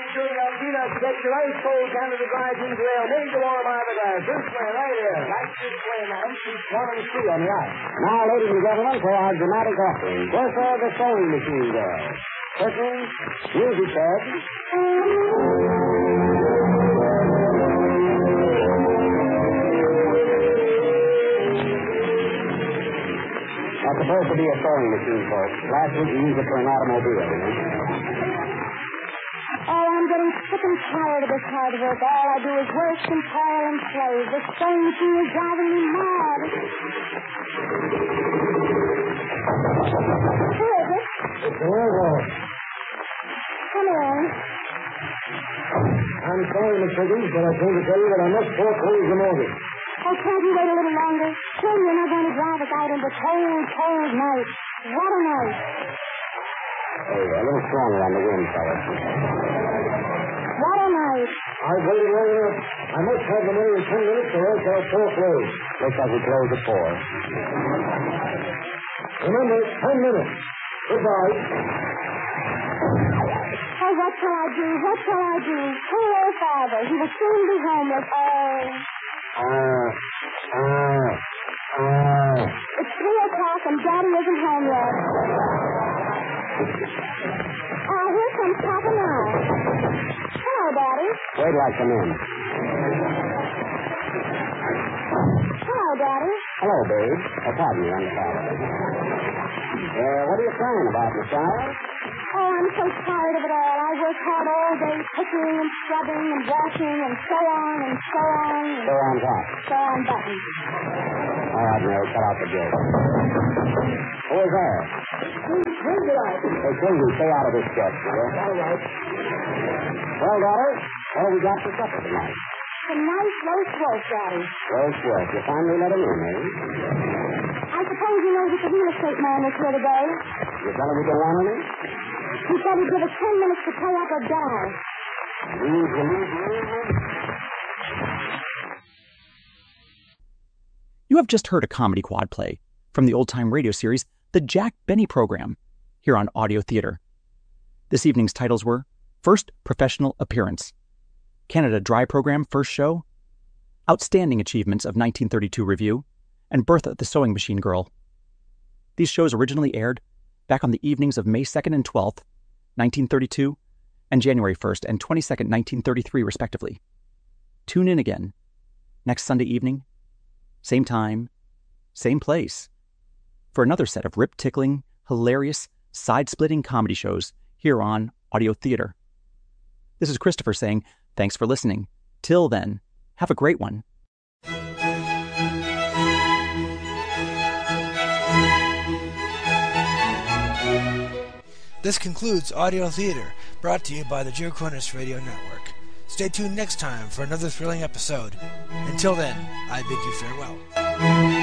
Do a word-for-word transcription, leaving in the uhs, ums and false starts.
chewing up peanuts to get your ice cold Canada Dry ginger ale made to warm out of the glass. This way, right here. That's this way now. She's one and three on the ice. Now, ladies and gentlemen, for our dramatic offering, Bertha the Sewing Machine Girl. Listen, music bed. That's supposed to be a sewing machine, folks. Last week we used it for an automobile. Oh, I'm getting sick and tired of this hard work. All I do is work and toil and slave. This sewing machine is driving me mad. Who is it? It's the railroad. Come in. I'm sorry, Miss Higgins, but I came to tell you that I must foreclose the mortgage. Oh, can't you wait a little longer? Tim, you're not going to drive us out in the cold, cold night. What a night. Hey, a little stronger on the wind, fellas. What a night. I've waited long enough. I must have the money in ten minutes or else I'll foreclose. Looks like we close at four. Remember, ten minutes. Goodbye. Oh, what shall I do? What shall I do? Poor old father. He will soon be homeless. Oh. Ah, ah, ah. It's three o'clock and Daddy isn't home yet. Oh, here comes Papa now. Hello, Daddy. Wait till I come in. Hello, Daddy. Hello, babe. Oh, pardon me, I'm the father. Uh, what are you crying about, Miss Child? Oh, I'm so tired of it all. I work hard all day cooking and scrubbing and washing and so on and so on. And So on what? so on buttons. All right, Mary, cut out the joke. Who is there? Who's it out? Hey, Kingy, stay out of this sketch, will you? All right. Well, daughter, what have we got for supper tonight? A nice roast wolf, Daddy. Roast wolf. You finally let him in, eh? I suppose you know that the real estate man is here today. You tell him we don't want any? He said he'd give us ten minutes to pay up or die. Leave the leave the You have just heard a comedy quad play from the old-time radio series The Jack Benny Program, here on Audio Theater. This evening's titles were First Professional Appearance, Canada Dry Program First Show, Outstanding Achievements of nineteen thirty-two Review, and Bertha the Sewing Machine Girl. These shows originally aired back on the evenings of May second and twelfth, nineteen thirty-two, and January first and twenty-second, nineteen thirty-three, respectively. Tune in again next Sunday evening, same time, same place, for another set of rip-tickling, hilarious, side-splitting comedy shows here on Audio Theater. This is Christopher saying thanks for listening. Till then, have a great one. This concludes Audio Theater, brought to you by the Joe Cornish Radio Network. Stay tuned next time for another thrilling episode. Until then, I bid you farewell.